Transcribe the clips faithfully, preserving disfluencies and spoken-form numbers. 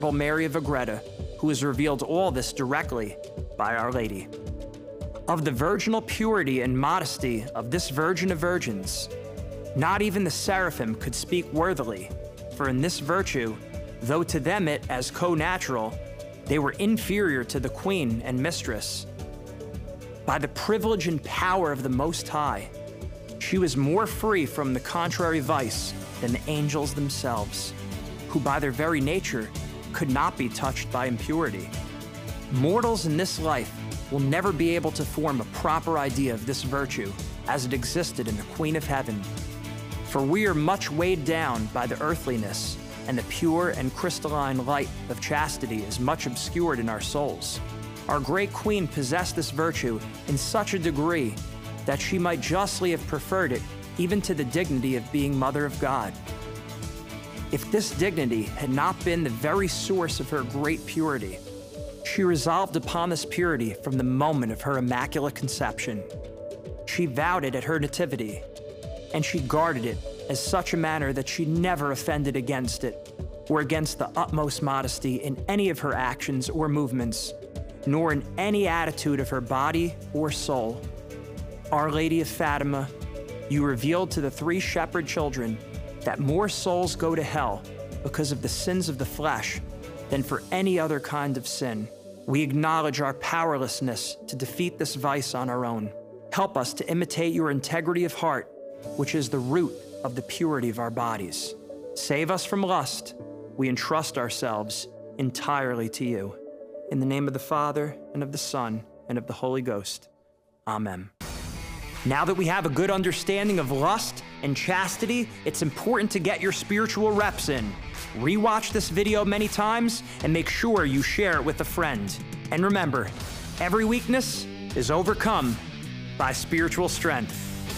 Mary of Agreda, who has revealed all this directly by Our Lady. Of the virginal purity and modesty of this Virgin of Virgins, not even the seraphim could speak worthily, for in this virtue, though to them it as co-natural, they were inferior to the Queen and Mistress. By the privilege and power of the Most High, she was more free from the contrary vice than the angels themselves, who by their very nature could not be touched by impurity. Mortals in this life will never be able to form a proper idea of this virtue as it existed in the Queen of Heaven. For we are much weighed down by the earthliness, and the pure and crystalline light of chastity is much obscured in our souls. Our great Queen possessed this virtue in such a degree that she might justly have preferred it even to the dignity of being Mother of God. If this dignity had not been the very source of her great purity, she resolved upon this purity from the moment of her Immaculate Conception. She vowed it at her nativity, and she guarded it as such a manner that she never offended against it, or against the utmost modesty in any of her actions or movements, nor in any attitude of her body or soul. Our Lady of Fatima, you revealed to the three shepherd children that more souls go to hell because of the sins of the flesh than for any other kind of sin. We acknowledge our powerlessness to defeat this vice on our own. Help us to imitate your integrity of heart, which is the root of the purity of our bodies. Save us from lust. We entrust ourselves entirely to you. In the name of the Father, and of the Son, and of the Holy Ghost. Amen. Now that we have a good understanding of lust and chastity, it's important to get your spiritual reps in. Rewatch this video many times and make sure you share it with a friend. And remember, every weakness is overcome by spiritual strength.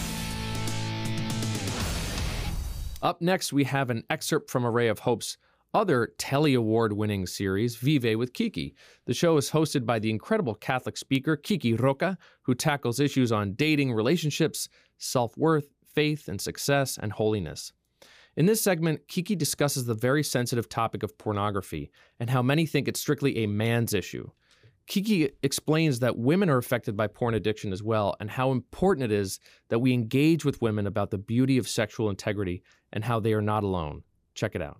Up next, we have an excerpt from A Ray of Hope's other Telly Award-winning series, Vive with Kiki. The show is hosted by the incredible Catholic speaker, Kiki Roca, who tackles issues on dating, relationships, self-worth, faith and success, and holiness. In this segment, Kiki discusses the very sensitive topic of pornography and how many think it's strictly a man's issue. Kiki explains that women are affected by porn addiction as well, and how important it is that we engage with women about the beauty of sexual integrity and how they are not alone. Check it out.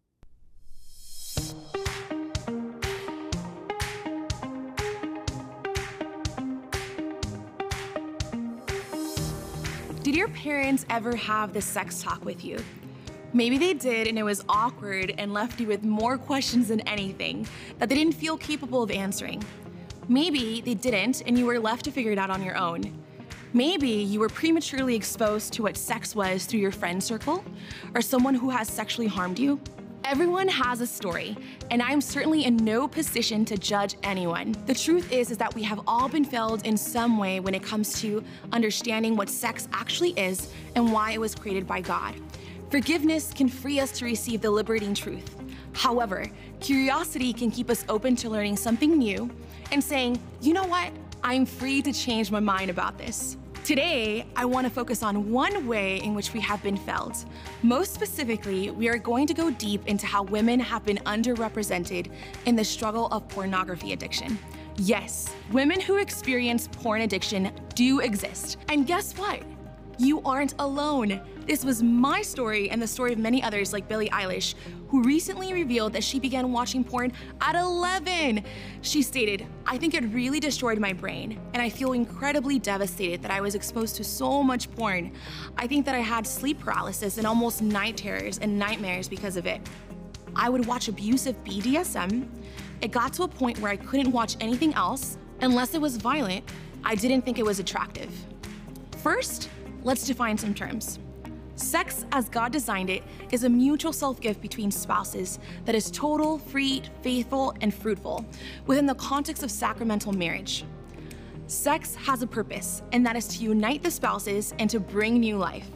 Did your parents ever have the sex talk with you? Maybe they did and it was awkward and left you with more questions than anything that they didn't feel capable of answering. Maybe they didn't and you were left to figure it out on your own. Maybe you were prematurely exposed to what sex was through your friend circle or someone who has sexually harmed you. Everyone has a story, and I'm certainly in no position to judge anyone. The truth is, is that we have all been failed in some way when it comes to understanding what sex actually is and why it was created by God. Forgiveness can free us to receive the liberating truth. However, curiosity can keep us open to learning something new and saying, you know what, I'm free to change my mind about this. Today, I want to focus on one way in which we have been failed. Most specifically, we are going to go deep into how women have been underrepresented in the struggle of pornography addiction. Yes, women who experience porn addiction do exist. And guess what? You aren't alone. This was my story and the story of many others like Billie Eilish, who recently revealed that she began watching porn at eleven. She stated, I think it really destroyed my brain, and I feel incredibly devastated that I was exposed to so much porn. I think that I had sleep paralysis and almost night terrors and nightmares because of it. I would watch abusive B D S M. It got to a point where I couldn't watch anything else unless it was violent. I didn't think it was attractive. First, let's define some terms. Sex, as God designed it, is a mutual self-gift between spouses that is total, free, faithful, and fruitful within the context of sacramental marriage. Sex has a purpose, and that is to unite the spouses and to bring new life.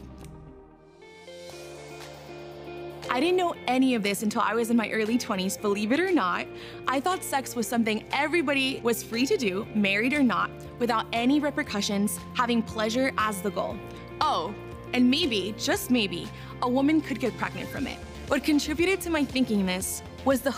I didn't know any of this until I was in my early twenties, believe it or not. I thought sex was something everybody was free to do, married or not, without any repercussions, having pleasure as the goal. Oh, and maybe, just maybe, a woman could get pregnant from it. What contributed to my thinking this was the